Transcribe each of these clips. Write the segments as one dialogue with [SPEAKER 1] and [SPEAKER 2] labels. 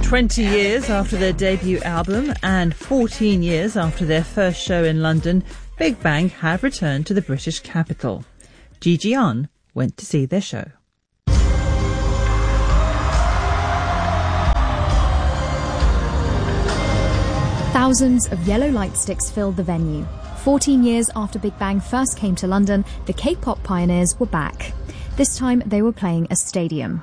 [SPEAKER 1] 20 years after their debut album and 14 years after their first show in London, Big Bang have returned to the British capital. Gigi Ahn went to see their show.
[SPEAKER 2] Thousands of yellow light sticks filled the venue. 14 years after Big Bang first came to London, the K-pop pioneers were back. This time they were playing a stadium.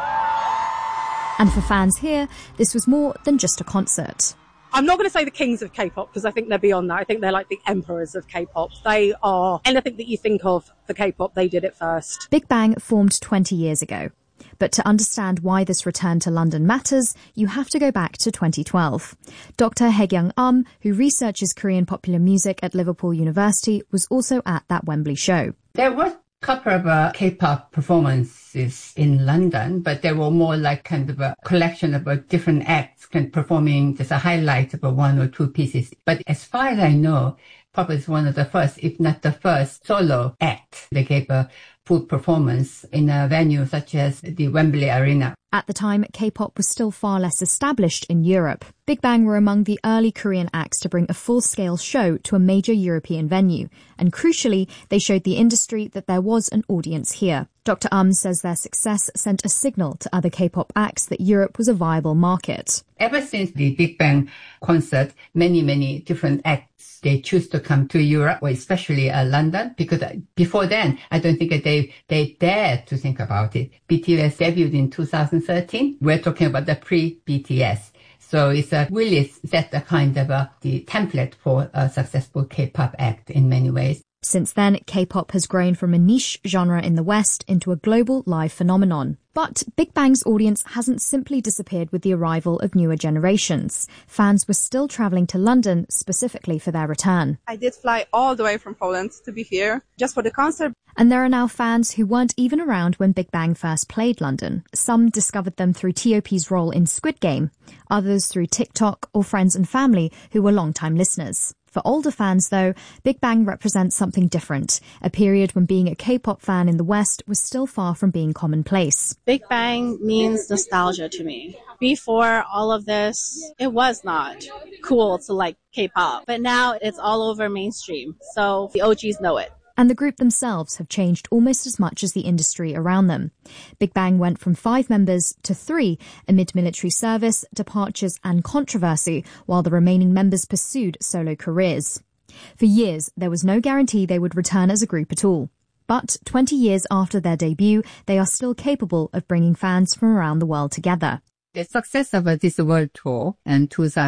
[SPEAKER 2] And for fans here, this was more than just a concert.
[SPEAKER 3] I'm not going to say the kings of K-pop because I think they're beyond that. I think they're like the emperors of K-pop. They are anything that you think of for K-pop, they did it first.
[SPEAKER 2] Big Bang formed 20 years ago. But to understand why this return to London matters, you have to go back to 2012. Dr. Haekyung, who researches Korean popular music at Liverpool University, was also at that Wembley show.
[SPEAKER 4] There was couple of K-pop performances in London, but they were more like kind of a collection of different acts performing just a highlight of one or two pieces. But as far as I know, Pop is one of the first, if not the first, solo act. They gave a full performance in a venue such as the Wembley Arena.
[SPEAKER 2] At the time, K-pop was still far less established in Europe. Big Bang were among the early Korean acts to bring a full-scale show to a major European venue. And crucially, they showed the industry that there was an audience here. Dr. says their success sent a signal to other K-pop acts that Europe was a viable market.
[SPEAKER 4] Ever since the Big Bang concert, many different acts, they choose to come to Europe, or especially London, because before then, I don't think they dared to think about it. BTS debuted in 2013. We're talking about the pre-BTS. So it's really set a kind of the template for a successful K-pop act in many ways.
[SPEAKER 2] Since then, K-pop has grown from a niche genre in the West into a global live phenomenon. But Big Bang's audience hasn't simply disappeared with the arrival of newer generations. Fans were still travelling to London specifically for their return.
[SPEAKER 5] I did fly all the way from Poland to be here just for the concert.
[SPEAKER 2] And there are now fans who weren't even around when Big Bang first played London. Some discovered them through T.O.P.'s role in Squid Game, others through TikTok or friends and family who were long-time listeners. For older fans, though, Big Bang represents something different, a period when being a K-pop fan in the West was still far from being commonplace.
[SPEAKER 6] Big Bang means nostalgia to me. Before all of this, it was not cool to like K-pop, but now it's all over mainstream, so the OGs know it.
[SPEAKER 2] And the group themselves have changed almost as much as the industry around them. Big Bang went from 5 members to 3 amid military service, departures and controversy, while the remaining members pursued solo careers. For years, there was no guarantee they would return as a group at all. But 20 years after their debut, they are still capable of bringing fans from around the world together.
[SPEAKER 4] The success of this world tour in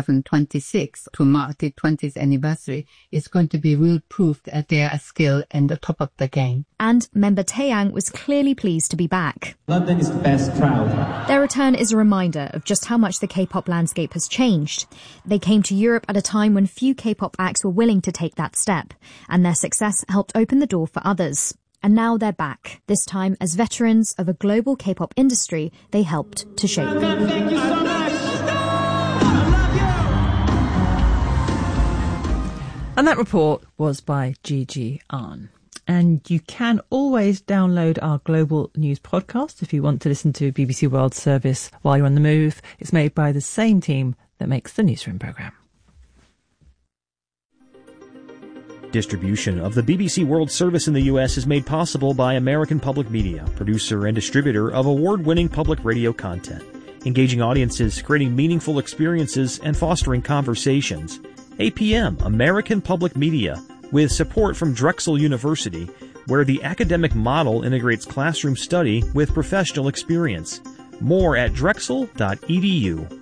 [SPEAKER 4] 2026 to mark the 20th anniversary is going to be real proof that they are skilled and the top of the game.
[SPEAKER 2] And member Taeyang was clearly pleased to be back.
[SPEAKER 7] London is the best crowd.
[SPEAKER 2] Their return is a reminder of just how much the K-pop landscape has changed. They came to Europe at a time when few K-pop acts were willing to take that step, and their success helped open the door for others. And now they're back, this time as veterans of a global K-pop industry they helped to shape.
[SPEAKER 7] Thank you so much.
[SPEAKER 1] And that report was by Gigi Ahn. And you can always download our global news podcast if you want to listen to BBC World Service while you're on the move. It's made by the same team that makes the Newsroom programme.
[SPEAKER 8] Distribution of the BBC World Service in the U.S. is made possible by American Public Media, producer and distributor of award-winning public radio content, engaging audiences, creating meaningful experiences, and fostering conversations. APM, American Public Media, with support from Drexel University, where the academic model integrates classroom study with professional experience. More at drexel.edu.